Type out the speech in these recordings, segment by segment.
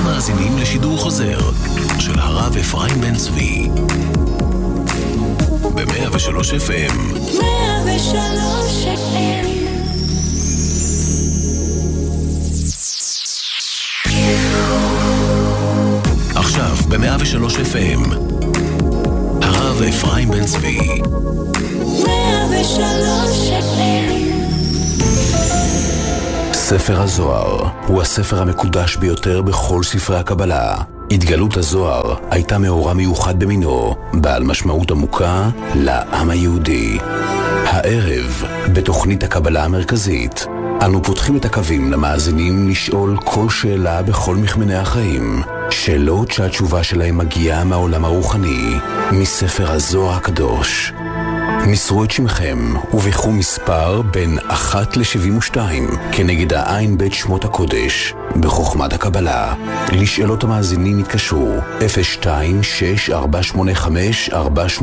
אתם מאזינים לשידור חוזר של הרב אפרים בן צבי ב-103 FM. 103 FM. עכשיו ב-103 FM הרב אפרים בן צבי 103 FM. ספר הזוהר הוא הספר המקודש ביותר בכל ספרי הקבלה. התגלות הזוהר הייתה מאורע מיוחד במינו, בעל משמעות עמוקה לעם היהודי. הערב, בתוכנית הקבלה המרכזית, אנו פותחים את הקווים למאזינים לשאול כל שאלה בכל מכמני החיים. שאלות שהתשובה שלהם מגיעה מהעולם הרוחני, מספר הזוהר הקדוש. מסרו את שמכם ובחרו מספר בין 1 ל-72 כנגד העין בית שמות הקודש בחוכמת הקבלה. לשאלות המאזינים התקשרו 02-6485-485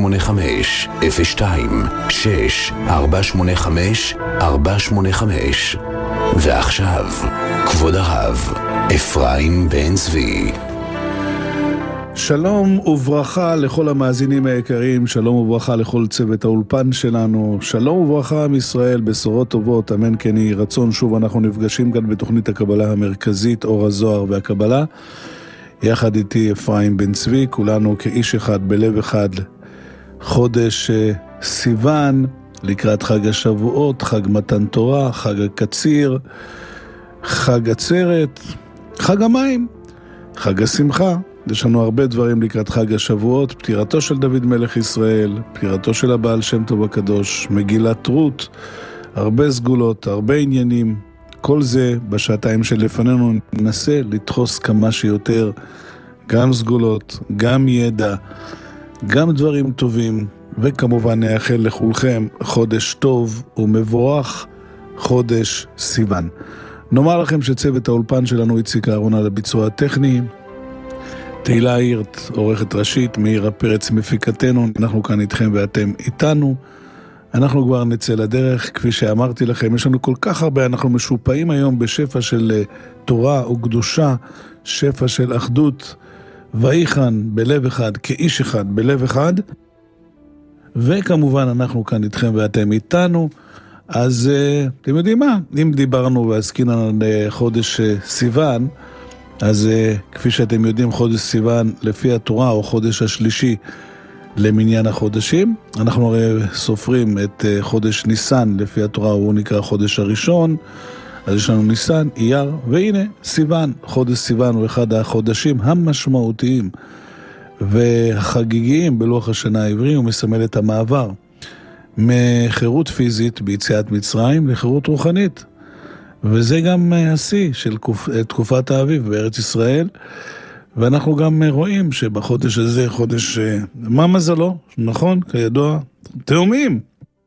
02-6485-485. ועכשיו כבוד הרב אפרים בן צבי. שלום וברכה לכל המאזינים היקרים, שלום וברכה לכל צוות האולפן שלנו, שלום וברכה עם ישראל, בשורות טובות, אמן כן יהי רצון. שוב אנחנו נפגשים כאן בתוכנית הקבלה המרכזית, אור הזוהר והקבלה, יחד איתי אפרים בן צבי, כולנו כאיש אחד בלב אחד. חודש סיוון, לקראת חג השבועות, חג מתן תורה, חג הקציר, חג עצרת, חג המים, חג השמחה. יש לנו הרבה דברים לקראת חג השבועות, פטירתו של דוד מלך ישראל, פטירתו של הבעל שם טוב הקדוש, מגילת רות, הרבה סגולות, הרבה עניינים. כל זה בשעתיים שלפנינו ננסה לדחוס כמה שיותר, גם סגולות, גם ידע, גם דברים טובים, וכמובן נאחל לכולכם חודש טוב ומבורך, חודש סיוון. נאמר לכם שצוות האולפן שלנו איציק אהרון על הביצוע הטכני, תהילה הירט, עורכת ראשית, מאירה פרץ מפיקתנו, אנחנו כאן איתכם ואתם איתנו. אנחנו כבר נצא לדרך, כפי שאמרתי לכם, יש לנו כל כך הרבה, אנחנו משופעים היום בשפע של תורה וקדושה, שפע של אחדות, ואיכן בלב אחד, כאיש אחד בלב אחד, וכמובן אנחנו כאן איתכם ואתם איתנו. אז אתם יודעים מה? אם דיברנו ועסקינן על חודש סיוון, אז כפי שאתם יודעים, חודש סיוון לפי התורה הוא חודש השלישי למניין החודשים. אנחנו הרי סופרים את חודש ניסן, לפי התורה הוא נקרא חודש הראשון, אז יש לנו ניסן, אייר, והנה סיוון. חודש סיוון הוא אחד החודשים המשמעותיים והחגיגיים בלוח השנה העברי, הוא מסמל את המעבר מחירות פיזית ביציאת מצרים לחירות רוחנית. וזה גם השיא של תקופת האביב בארץ ישראל, ואנחנו גם רואים שבחודש הזה, חודש, מה מזלו? נכון, כידוע, תאומים.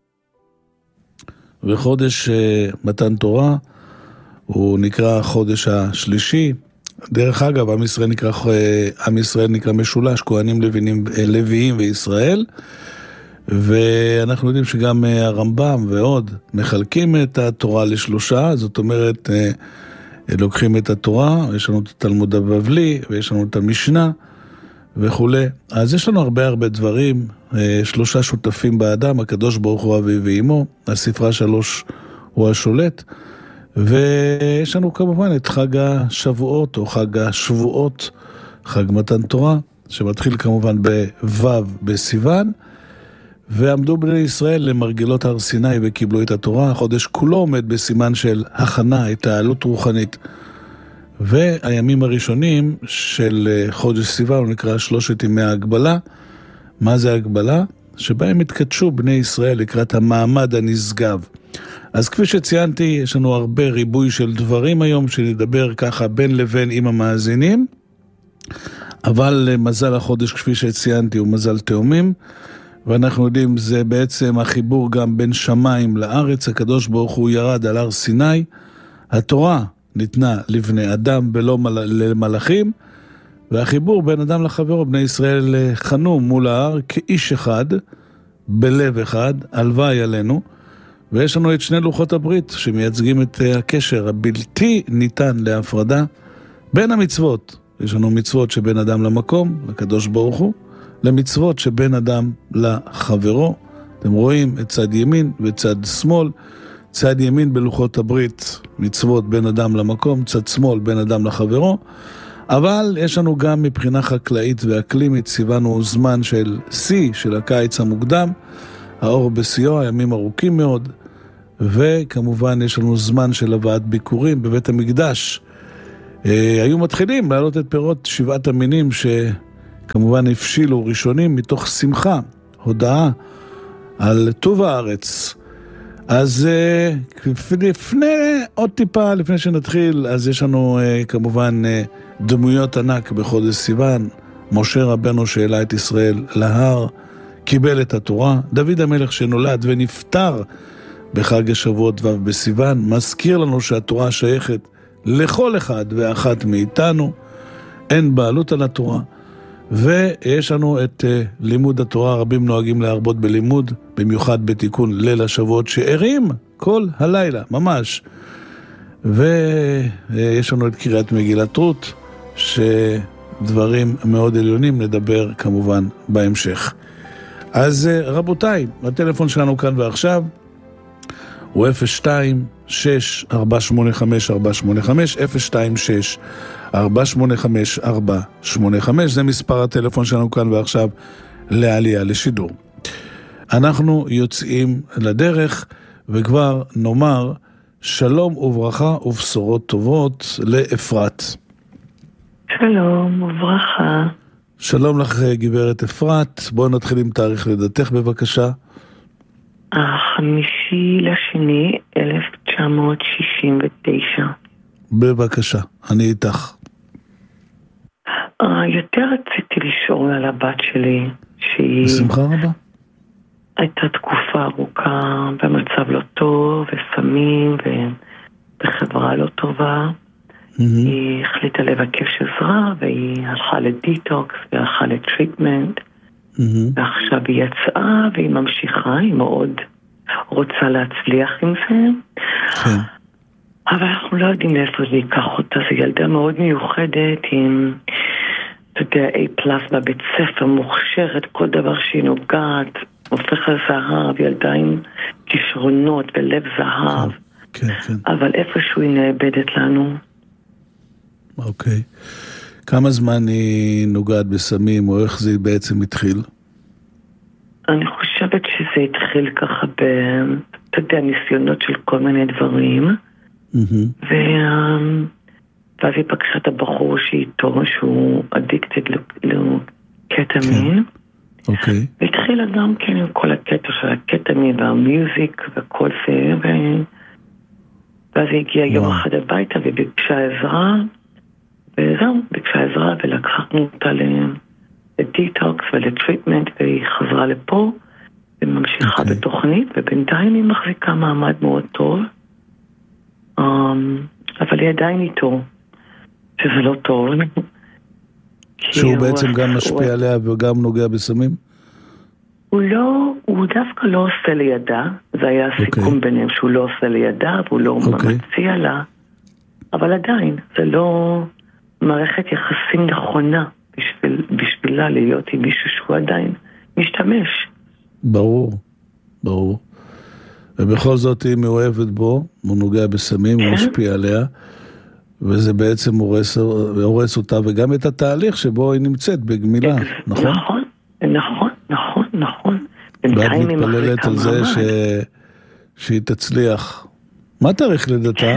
וחודש מתן תורה, הוא נקרא חודש השלישי. דרך אגב, עם ישראל נקרא משולש, כהנים לוויים וישראל, ואנחנו יודעים שגם הרמב"ם ועוד מחלקים את התורה לשלושה, זאת אומרת, לוקחים את התורה, יש לנו את התלמוד הבבלי, ויש לנו את המשנה וכו'. אז יש לנו הרבה דברים, שלושה שותפים באדם, הקדוש ברוך הוא אביו ואמו, הספרה 3 הוא השולט, ויש לנו כמובן את חג השבועות או חג השבועות, חג מתן תורה, שמתחיל כמובן בו' בסיוון, ועמדו בני ישראל למרגלות הר סיני וקיבלו את התורה. החודש כולו עומד בסימן של הכנה, התעלות רוחנית. והימים הראשונים של חודש סיוון הוא נקרא 3 ימי ההגבלה. מה זה ההגבלה? שבהם התקדשו בני ישראל לקראת המעמד הנשגב. אז כפי שציינתי, יש לנו הרבה ריבוי של דברים היום שנדבר ככה בין לבין עם המאזינים, אבל מזל החודש כפי שציינתי הוא מזל תאומים, ואנחנו יודעים זה בעצם החיבור גם בין שמיים לארץ. הקדוש ברוך הוא ירד על הר סיני, התורה ניתנה לבני אדם ולא למלאכים, והחיבור בין אדם לחברו, בני ישראל חנו מול ההר כאיש אחד, בלב אחד, הלוואי עלינו, ויש לנו את שני לוחות הברית שמייצגים את הקשר הבלתי ניתן להפרדה בין המצוות יש לנו מצוות שבין אדם למקום, לקדוש ברוך הוא, למצוות שבין אדם לחברו. אתם רואים את צד ימין וצד שמאל. צד ימין בלוחות הברית, מצוות בין אדם למקום, צד שמאל בין אדם לחברו. אבל יש לנו גם מבחינה חקלאית ואקלימית, סיוונו זמן של שיא של הקיץ המוקדם, האור בשיאו, הימים ארוכים מאוד, וכמובן יש לנו זמן של הבאת ביקורים בבית המקדש. היו מתחילים להעלות את פירות שבעת המינים שכמובן הפשילו ראשונים מתוך שמחה, הודעה על טוב הארץ. אז לפני עוד טיפה, לפני שנתחיל, אז יש לנו כמובן דמויות ענק בחודש סיוון. משה רבנו שהעלה את ישראל להר, קיבל את התורה. דוד המלך שנולד ונפטר בחג השבועות ו' בסיוון, מזכיר לנו שהתורה שייכת לכל אחד ואחת מאיתנו, אין בעלות על התורה. ויש לנו את לימוד התורה, רבים נוהגים להרבות בלימוד, במיוחד בתיקון ליל השבועות שערים כל הלילה, ממש. ויש לנו את קריאת מגילת רות, שדברים מאוד עליונים נדבר כמובן בהמשך. אז רבותיי, הטלפון שלנו כאן ועכשיו הוא 026-485-485, 026-485-485, זה מספר הטלפון שלנו כאן ועכשיו לעלייה לשידור. אנחנו יוצאים לדרך וכבר נאמר שלום וברכה ובשורות טובות לאפרת. שלום וברכה. שלום לך גברת אפרת, בואו נתחיל עם תאריך לידתך בבקשה. 5/2/1969. בבקשה, אני איתך. יותר רציתי לשאול על הבת שלי, שהיא... בשמחה רבה. הייתה תקופה ארוכה במצב לא טוב, וסמים, ובחברה לא טובה. היא החליטה לבקש עזרה, והיא הלכה לדיטוקס, והלכה לטריטמנט. ועכשיו היא יצאה, והיא ממשיכה, היא מאוד רוצה להצליח עם זה. כן. אבל אנחנו לא יודעים לאיפה זה ייקח אותה. זו ילדה מאוד מיוחדת, עם, אתה יודע, A+ בבית ספר, מוכשרת, כל דבר שהיא נוגעת, הופך לזהב, ילדה עם כישרונות ולב זהב. כן, כן. אבל איפשהו היא נאבדת לנו. אוקיי. כמה זמן היא נוגעת בסמים, או איך זה בעצם התחיל? אני חושבת שזה התחיל ככה אתה יודע, ניסיונות של כל מיני דברים. ואז היא פגשה את הבחור שאיתו, שהוא אדיקטד לקטמין. אוקיי. והתחילה גם כן עם כל הקטע של הקטמין והמיוזיק וכל זה. ואז היא הגיעה יום אחד הביתה וביקשה עזרה. וזהו, ביקשה עזרה ולקחנו אותה לדיטוקס ולטריטמנט, והיא חזרה לפה וממשיכה בתוכנית, ובינתיים היא מחזיקה מעמד מאוד טוב. אבל היא עדיין איתו, שזה לא טוב. שהוא בעצם גם משפיע עליה וגם נוגע בסמים? הוא דווקא לא עושה לידה, זה היה הסיכום ביניהם שהוא לא עושה לידה, והוא לא מציע לה, אבל עדיין, זה לא מערכת יחסים נכונה בשבילה להיות עם מישהו שהוא עדיין משתמש. ברור, ברור. ובכל זאת היא מאוהבת בו, הוא נוגע בסמים, הוא משפיע עליה, וזה בעצם הורס אותה, וגם את התהליך שבו היא נמצאת בגמילה, נכון? נכון, נכון, נכון, נכון. ואת מתפללת על זה שהיא תצליח. מה תאריך לידתה?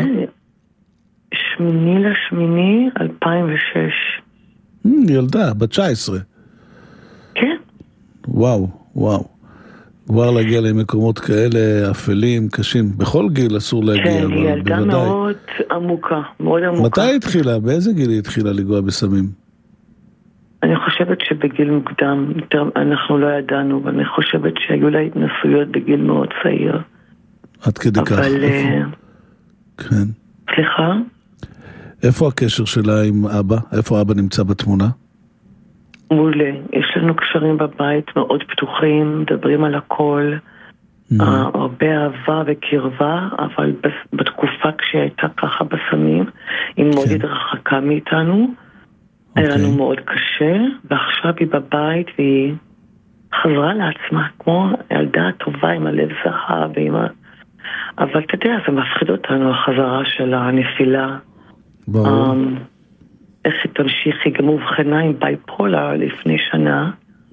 8/8/2006. ילדה, בת 19. כן. וואו, וואו. כבר להגיע למקומות כאלה אפלים, קשים. בכל גיל אסור להגיע, כן, היא ילדה מאוד עמוקה, מאוד עמוקה. מתי היא התחילה? באיזה גיל היא התחילה לגוע בסמים? אני חושבת שבגיל מוקדם, אנחנו לא ידענו, ואני חושבת שהיו לה התנסויות בגיל מאוד צעיר. עד כדי כך. אבל... כן. סליחה? איפה הקשר שלה עם אבא? איפה אבא נמצא בתמונה? מעולה. יש לנו קשרים בבית מאוד פתוחים, מדברים על הכל, הרבה אהבה וקרבה, אבל בתקופה כשהייתה ככה בסמים, היא מאוד התרחקה מאיתנו, היה לנו מאוד קשה, ועכשיו היא בבית והיא חזרה לעצמה, כמו ילדה טובה עם הלב זהב, אבל אתה יודע, זה מפחיד אותנו, החזרה של הנפילה. ברור. איך היא תמשיך, היא גם הובחנה עם בייפולר לפני שנה,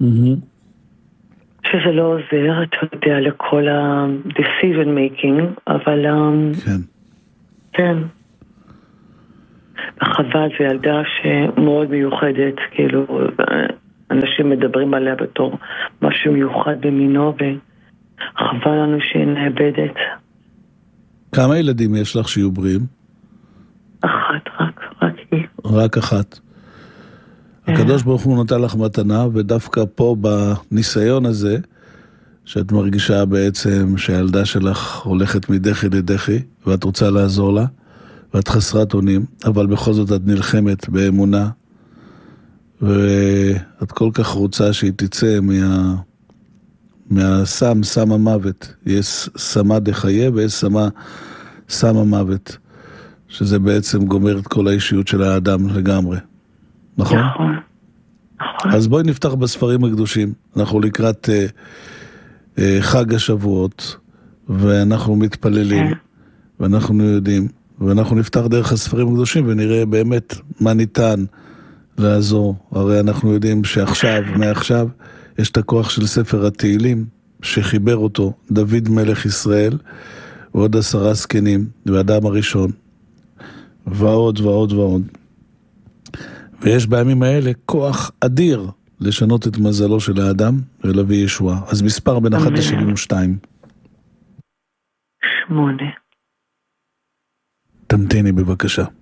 שזה לא עוזר, אתה יודע, לכל ה-decision making, אבל כן. כן. וחבל, זו ילדה שמאוד מיוחדת, כאילו, אנשים מדברים עליה בתור משהו מיוחד במינו, וחבל לנו שהיא נאבדת. כמה ילדים יש לך שיהיו בריאים? אחת, רק היא. רק אחת. הקדוש ברוך הוא נותן לך מתנה, ודווקא פה בניסיון הזה, שאת מרגישה בעצם שהילדה שלך הולכת מדחי לדחי, ואת רוצה לעזור לה, ואת חסרת אונים, אבל בכל זאת את נלחמת באמונה, ואת כל כך רוצה שהיא תצא סם המוות. יש סמה דחיה ויש סם המוות, שזה בעצם גומר את כל האישיות של האדם לגמרי. נכון? נכון. אז בואי נפתח בספרים הקדושים. אנחנו לקראת חג השבועות, ואנחנו מתפללים, ואנחנו יודעים, ואנחנו נפתח דרך הספרים הקדושים, ונראה באמת מה ניתן לעזור. הרי אנחנו יודעים שעכשיו, מעכשיו, יש את הכוח של ספר התהילים, שחיבר אותו דוד מלך ישראל, ועוד 10 זקנים, והאדם הראשון, ועוד ועוד ועוד. ויש בימים האלה כוח אדיר לשנות את מזלו של האדם ולהביא ישועה. אז מספר בין 1 ל-72. 8. תמתיני בבקשה.